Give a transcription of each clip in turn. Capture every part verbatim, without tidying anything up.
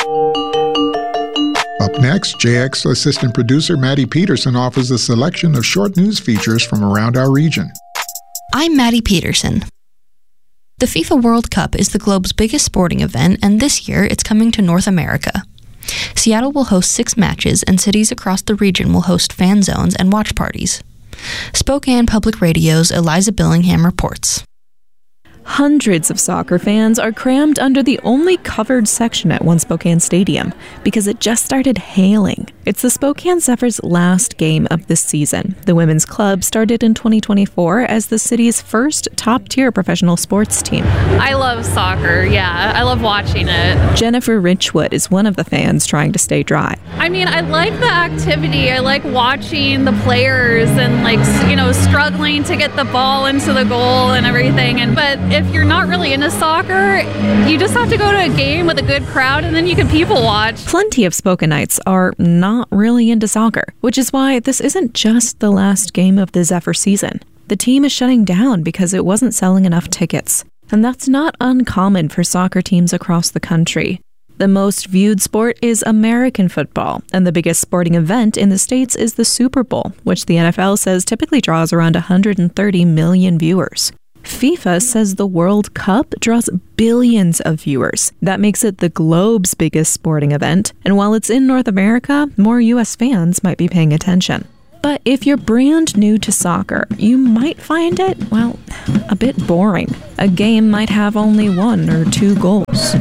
Up next, J X assistant producer Maddie Peterson offers a selection of short news features from around our region. I'm Maddie Peterson. The FIFA World Cup is the globe's biggest sporting event, and this year it's coming to North America. Seattle will host six matches, and cities across the region will host fan zones and watch parties. Spokane Public Radio's Eliza Billingham reports. Hundreds of soccer fans are crammed under the only covered section at One Spokane Stadium because it just started hailing. It's the Spokane Zephyrs' last game of the season. The women's club started in twenty twenty-four as the city's first top-tier professional sports team. I love soccer, yeah. I love watching it. Jennifer Richwood is one of the fans trying to stay dry. I mean, I like the activity. I like watching the players and, like, you know, struggling to get the ball into the goal and everything. And but if you're not really into soccer, you just have to go to a game with a good crowd and then you can people watch. Plenty of Spokanites are not really into soccer, which is why this isn't just the last game of the Zephyr season. The team is shutting down because it wasn't selling enough tickets. And that's not uncommon for soccer teams across the country. The most viewed sport is American football, and the biggest sporting event in the States is the Super Bowl, which the N F L says typically draws around one hundred thirty million viewers. FIFA says the World Cup draws billions of viewers. That makes it the globe's biggest sporting event, and while it's in North America, more U S fans might be paying attention. But if you're brand new to soccer, you might find it, well, a bit boring. A game might have only one or two goals.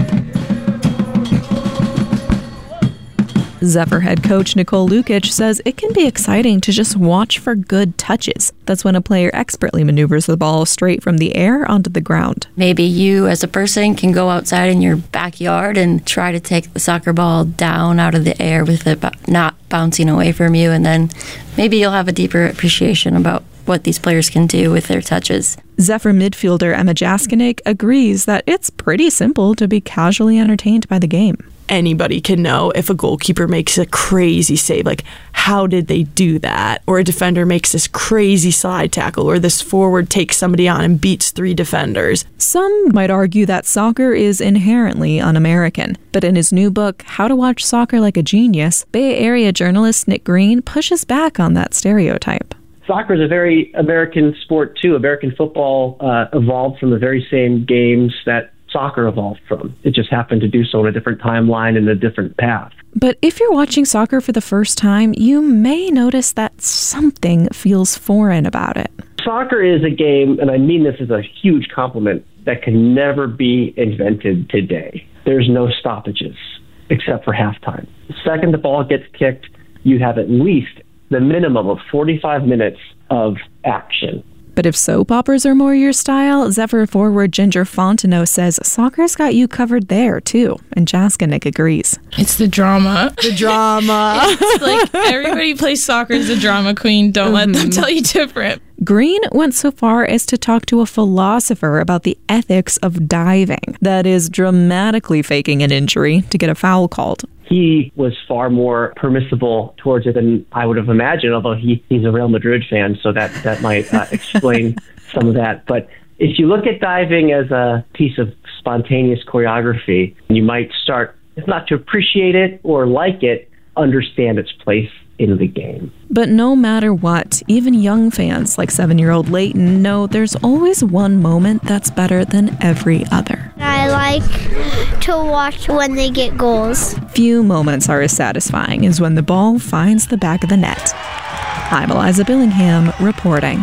Zephyr head coach Nicole Lukic says it can be exciting to just watch for good touches. That's when a player expertly maneuvers the ball straight from the air onto the ground. Maybe you as a person can go outside in your backyard and try to take the soccer ball down out of the air with it not bouncing away from you, and then maybe you'll have a deeper appreciation about what these players can do with their touches. Zephyr midfielder Emma Jaskinek agrees that it's pretty simple to be casually entertained by the game. Anybody can know if a goalkeeper makes a crazy save, like how did they do that? Or a defender makes this crazy slide tackle, or this forward takes somebody on and beats three defenders. Some might argue that soccer is inherently un-American, but in his new book, How to Watch Soccer Like a Genius, Bay Area journalist Nick Green pushes back on that stereotype. Soccer is a very American sport, too. American football uh, evolved from the very same games that soccer evolved from. It just happened to do so in a different timeline and a different path. But if you're watching soccer for the first time, you may notice that something feels foreign about it. Soccer is a game, and I mean this as a huge compliment, that can never be invented today. There's no stoppages except for halftime. The second the ball gets kicked, you have at least the minimum of forty-five minutes of action. But if soap operas are more your style, Zephyr forward Ginger Fontenot says soccer's got you covered there, too. And Jaskinek agrees. It's the drama. The drama. It's like everybody plays soccer as a drama queen. Don't mm-hmm. let them tell you different. Green went so far as to talk to a philosopher about the ethics of diving. That is, dramatically faking an injury to get a foul called. He was far more permissible towards it than I would have imagined, although he, he's a Real Madrid fan, so that, that might uh, explain some of that. But if you look at diving as a piece of spontaneous choreography, you might start, if not to appreciate it or like it, understand its place in the game. But no matter what, even young fans like seven-year-old Leighton know there's always one moment that's better than every other. I like to watch when they get goals. Few moments are as satisfying as when the ball finds the back of the net. I'm Eliza Billingham reporting.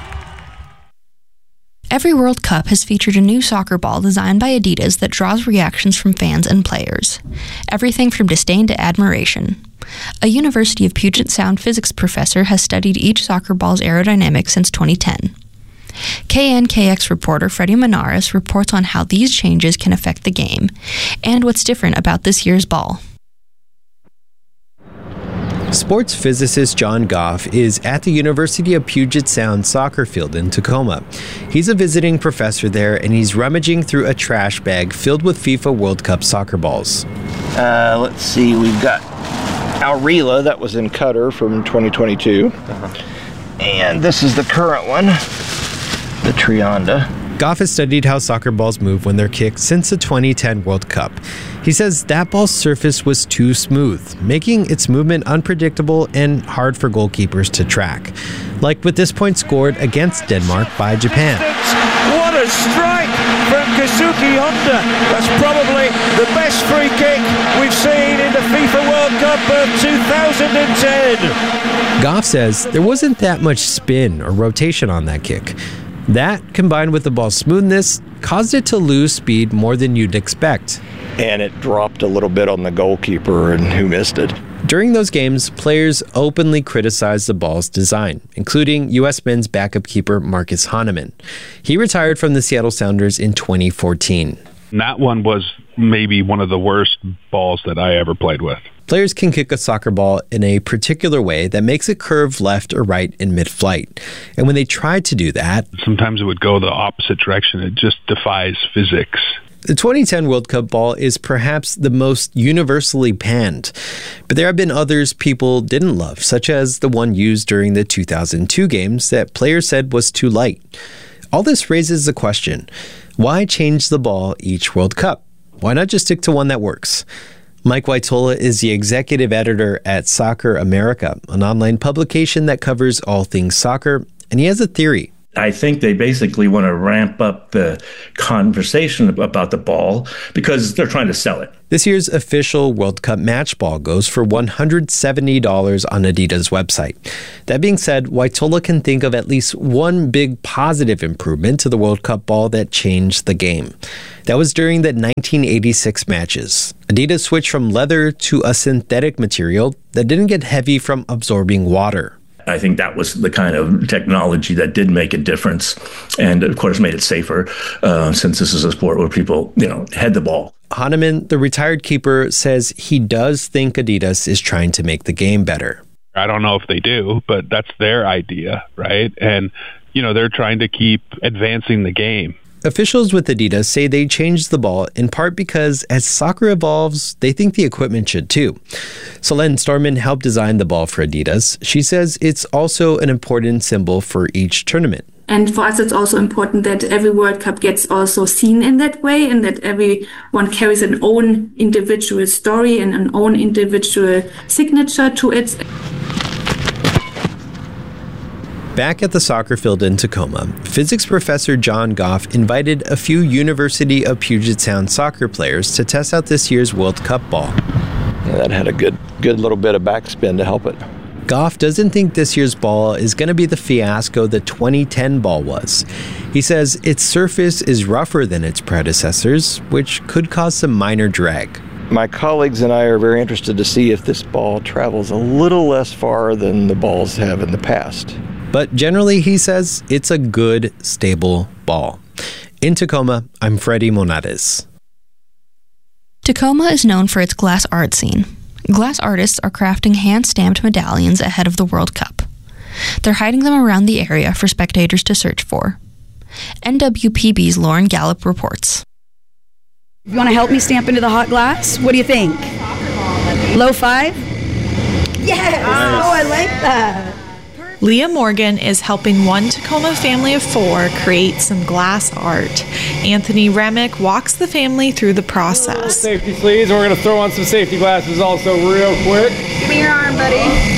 Every World Cup has featured a new soccer ball designed by Adidas that draws reactions from fans and players. Everything from disdain to admiration. A University of Puget Sound physics professor has studied each soccer ball's aerodynamics since twenty ten. K N K X reporter Freddie Menares reports on how these changes can affect the game and what's different about this year's ball. Sports physicist John Goff is at the University of Puget Sound soccer field in Tacoma. He's a visiting professor there, and he's rummaging through a trash bag filled with FIFA World Cup soccer balls. Uh, let's see, we've got Aurela, that was in Qatar from twenty twenty-two. Uh-huh. And this is the current one, the Trianda. Goff has studied how soccer balls move when they're kicked since the twenty ten World Cup. He says that ball's surface was too smooth, making its movement unpredictable and hard for goalkeepers to track. Like with this point scored against Denmark by Japan. What a strike from Kazuki Honda. That's probably the best free kick we've seen in the FIFA World Cup of two thousand ten. Goff says there wasn't that much spin or rotation on that kick. That, combined with the ball's smoothness, caused it to lose speed more than you'd expect. And it dropped a little bit on the goalkeeper, and who missed it. During those games, players openly criticized the ball's design, including U S men's backup keeper Marcus Hahnemann. He retired from the Seattle Sounders in twenty fourteen. That one was maybe one of the worst balls that I ever played with. Players can kick a soccer ball in a particular way that makes it curve left or right in mid-flight. And when they try to do that, sometimes it would go the opposite direction. It just defies physics. The twenty ten World Cup ball is perhaps the most universally panned, but there have been others people didn't love, such as the one used during the two thousand two games that players said was too light. All this raises the question, why change the ball each World Cup? Why not just stick to one that works? Mike Waitola is the executive editor at Soccer America, an online publication that covers all things soccer, and he has a theory. I think they basically want to ramp up the conversation about the ball because they're trying to sell it. This year's official World Cup match ball goes for one hundred seventy dollars on Adidas' website. That being said, Waitola can think of at least one big positive improvement to the World Cup ball that changed the game. That was during the nineteen eighty-six matches. Adidas switched from leather to a synthetic material that didn't get heavy from absorbing water. I think that was the kind of technology that did make a difference and, of course, made it safer uh, since this is a sport where people, you know, head the ball. Hahnemann, the retired keeper, says he does think Adidas is trying to make the game better. I don't know if they do, but that's their idea, right? And, you know, they're trying to keep advancing the game. Officials with Adidas say they changed the ball in part because as soccer evolves, they think the equipment should too. Solène Storman helped design the ball for Adidas. She says it's also an important symbol for each tournament. And for us, it's also important that every World Cup gets also seen in that way and that everyone carries an own individual story and an own individual signature to it. Back at the soccer field in Tacoma, physics professor John Goff invited a few University of Puget Sound soccer players to test out this year's World Cup ball. Yeah, that had a good, good little bit of backspin to help it. Goff doesn't think this year's ball is going to be the fiasco the twenty ten ball was. He says its surface is rougher than its predecessors, which could cause some minor drag. My colleagues and I are very interested to see if this ball travels a little less far than the balls have in the past. But generally, he says, it's a good, stable ball. In Tacoma, I'm Freddie Monades. Tacoma is known for its glass art scene. Glass artists are crafting hand-stamped medallions ahead of the World Cup. They're hiding them around the area for spectators to search for. N W P B's Lauren Gallup reports. You want to help me stamp into the hot glass? What do you think? Low five? Yes! Nice. Oh, I like that. Leah Morgan is helping one Tacoma family of four create some glass art. Anthony Remick walks the family through the process. Safety sleeves, and we're going to throw on some safety glasses also real quick. Give me your arm, buddy.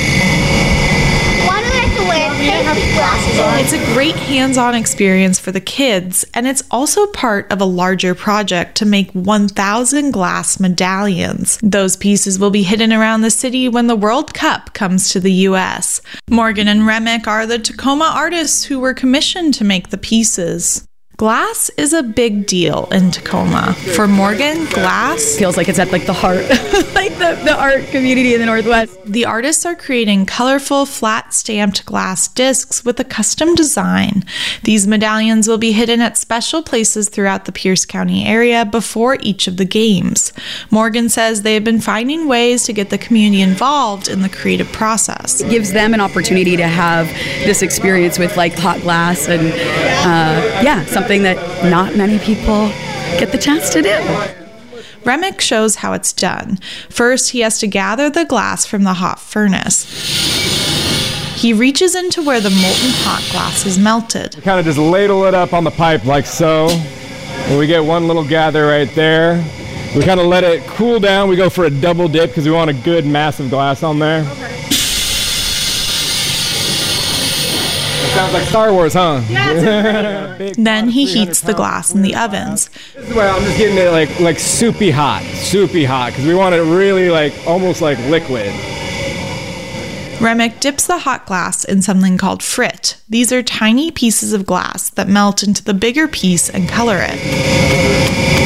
Why do I have to wear safety glasses on? It's a great hands-on experience for the kids, and it's also part of a larger project to make one thousand glass medallions. Those pieces will be hidden around the city when the World Cup comes to the U S. Morgan and Remick are the Tacoma artists who were commissioned to make the pieces. Glass is a big deal in Tacoma. For Morgan, glass feels like it's at like the heart, like the, the art community in the Northwest. The artists are creating colorful, flat stamped glass discs with a custom design. These medallions will be hidden at special places throughout the Pierce County area before each of the games. Morgan says they have been finding ways to get the community involved in the creative process. It gives them an opportunity to have this experience with like hot glass and uh, yeah, something that not many people get the chance to do. Remick shows how it's done. First, he has to gather the glass from the hot furnace. He reaches into where the molten hot glass is melted. We kind of just ladle it up on the pipe like so. And we get one little gather right there. We kind of let it cool down. We go for a double dip because we want a good massive glass on there. Okay. It sounds like Star Wars, huh? Yeah, then he heats the glass in the ovens. This is why I'm just getting it like like soupy hot, soupy hot, because we want it really like almost like liquid. Remick dips the hot glass in something called frit. These are tiny pieces of glass that melt into the bigger piece and color it.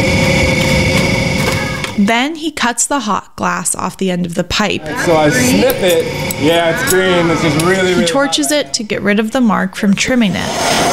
Then he cuts the hot glass off the end of the pipe. So I snip it. Yeah, it's green. It's just really, really He torches it to get rid of the mark from trimming it.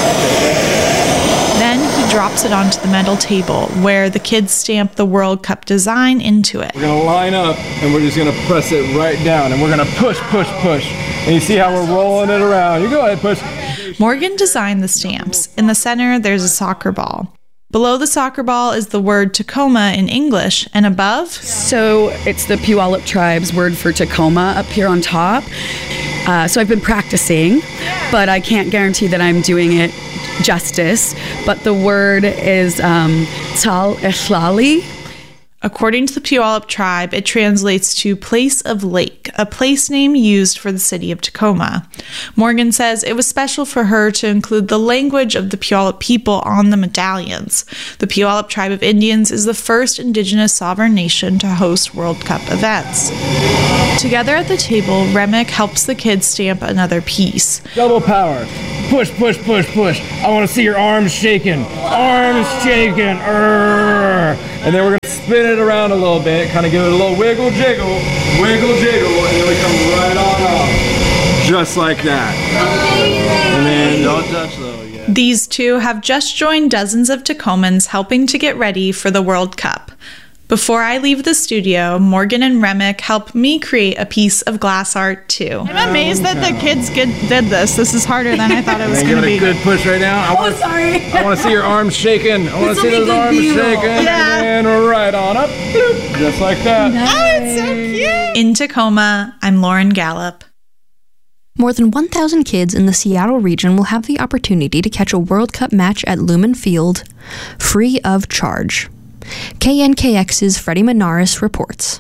Then he drops it onto the metal table where the kids stamp the World Cup design into it. We're going to line up and we're just going to press it right down and we're going to push, push, push. And you see how we're rolling it around. You go ahead, push. Morgan designed the stamps. In the center, there's a soccer ball. Below the soccer ball is the word Tacoma in English, and above? So it's the Puyallup tribe's word for Tacoma up here on top. Uh, so I've been practicing, but I can't guarantee that I'm doing it justice. But the word is um, Tal Eshlali. According to the Puyallup tribe, it translates to place of lake, a place name used for the city of Tacoma. Morgan says it was special for her to include the language of the Puyallup people on the medallions. The Puyallup tribe of Indians is the first indigenous sovereign nation to host World Cup events. Together at the table, Remick helps the kids stamp another piece. Double power. Push, push, push, push. I want to see your arms shaking. Arms shaking. Urgh. And then we're going to spin it around a little bit, kind of give it a little wiggle jiggle, wiggle jiggle, and then we come right on off. Just like that. And then don't touch though. Yeah. These two have just joined dozens of Tacomans helping to get ready for the World Cup. Before I leave the studio, Morgan and Remick help me create a piece of glass art too. I'm amazed that the kids get, did this. This is harder than I thought it was going to be. Give it a good push right now. I wanna, oh, sorry. I want to see your arms shaking. I want to see those arms shaking. Yeah. And right on up. Bloop, just like that. Nice. Oh, it's so cute. In Tacoma, I'm Lauren Gallup. More than one thousand kids in the Seattle region will have the opportunity to catch a World Cup match at Lumen Field free of charge. K N K X's Freddie Menaris reports.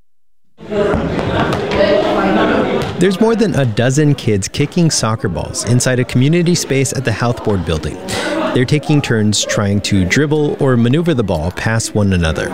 There's more than a dozen kids kicking soccer balls inside a community space at the Health Board building. They're taking turns trying to dribble or maneuver the ball past one another.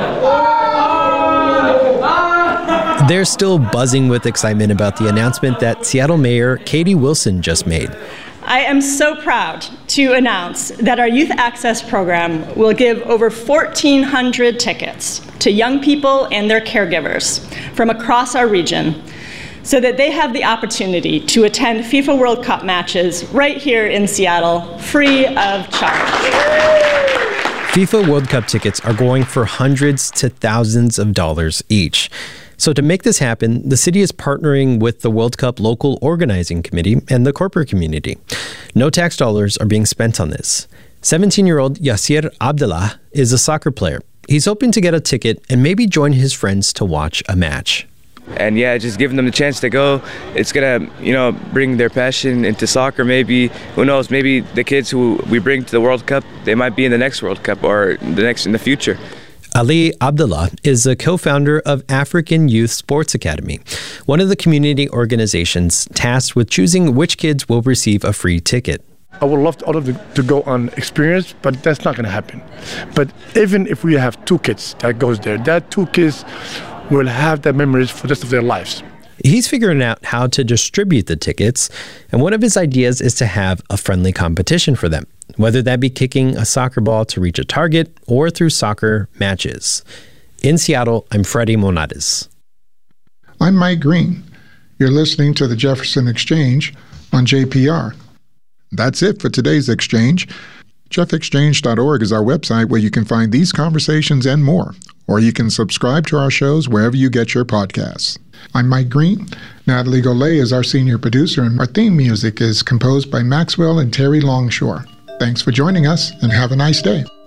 They're still buzzing with excitement about the announcement that Seattle Mayor Katie Wilson just made. I am so proud to announce that our Youth Access Program will give over fourteen hundred tickets to young people and their caregivers from across our region so that they have the opportunity to attend FIFA World Cup matches right here in Seattle, free of charge. FIFA World Cup tickets are going for hundreds to thousands of dollars each. So to make this happen, the city is partnering with the World Cup Local Organizing Committee and the corporate community. No tax dollars are being spent on this. seventeen-year-old Yasir Abdullah is a soccer player. He's hoping to get a ticket and maybe join his friends to watch a match. And yeah, just giving them the chance to go, it's going to, you know, bring their passion into soccer. Maybe, who knows, maybe the kids who we bring to the World Cup, they might be in the next World Cup or the next in the future. Ali Abdullah is a co-founder of African Youth Sports Academy, one of the community organizations tasked with choosing which kids will receive a free ticket. I would love all of them to go on experience, but that's not going to happen. But even if we have two kids that goes there, that two kids will have their memories for the rest of their lives. He's figuring out how to distribute the tickets, and one of his ideas is to have a friendly competition for them, whether that be kicking a soccer ball to reach a target or through soccer matches. In Seattle, I'm Freddie Monades. I'm Mike Green. You're listening to the Jefferson Exchange on J P R. That's it for today's exchange. Jeff Exchange dot org is our website where you can find these conversations and more, or you can subscribe to our shows wherever you get your podcasts. I'm Mike Green. Natalie Golay is our senior producer, and our theme music is composed by Maxwell and Terry Longshore. Thanks for joining us, and have a nice day.